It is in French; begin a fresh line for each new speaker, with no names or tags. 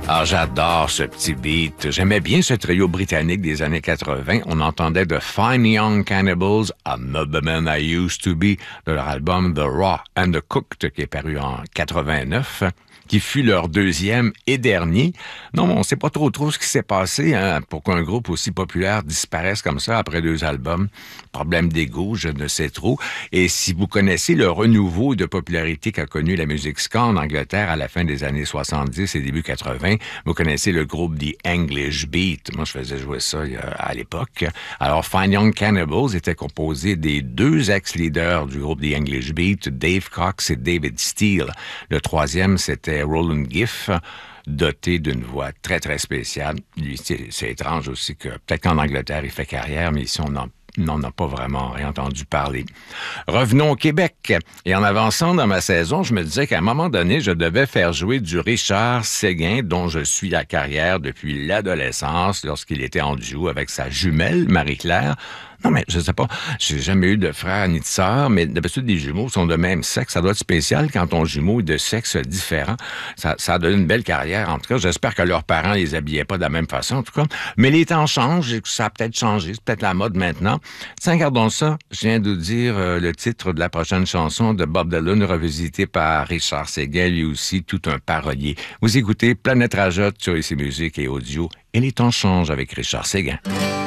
Ah, j'adore ce petit beat. J'aimais bien ce trio britannique des années 80. On entendait The Fine Young Cannibals, I'm Not the Man I Used to Be, de leur album The Raw and the Cooked, qui est paru en 89, qui fut leur deuxième et dernier. Non, on ne sait pas trop ce qui s'est passé pour qu'un groupe aussi populaire disparaisse comme ça après 2 albums. Problème d'ego, je ne sais trop. Et si vous connaissez le renouveau de popularité qu'a connu la musique ska en Angleterre à la fin des années 70 et début 80, vous connaissez le groupe The English Beat. Moi, je faisais jouer ça à l'époque. Alors, Fine Young Cannibals était composé des 2 ex-leaders du groupe The English Beat, Dave Cox et David Steele. Le troisième, c'était Roland Giff, doté d'une voix très, très spéciale. Lui, c'est étrange aussi que, peut-être qu'en Angleterre, il fait carrière, mais ici, on n'en a pas vraiment rien entendu parler. Revenons au Québec. Et en avançant dans ma saison, je me disais qu'à un moment donné, je devais faire jouer du Richard Séguin, dont je suis la carrière depuis l'adolescence, lorsqu'il était en duo avec sa jumelle, Marie-Claire. Non, mais je sais pas, j'ai jamais eu de frère ni de sœur, mais d'habitude, les jumeaux sont de même sexe. Ça doit être spécial quand ton jumeau est de sexe différent. Ça a donné une belle carrière. En tout cas, j'espère que leurs parents les habillaient pas de la même façon, en tout cas. Mais les temps changent et que ça a peut-être changé. C'est peut-être la mode maintenant. Tiens, regardons ça. Je viens de dire le titre de la prochaine chanson de Bob Dylan, revisité par Richard Séguin, lui aussi, tout un parolier. Vous écoutez Planète Rajotte sur ici Musique et Audio, et les temps changent avec Richard Séguin.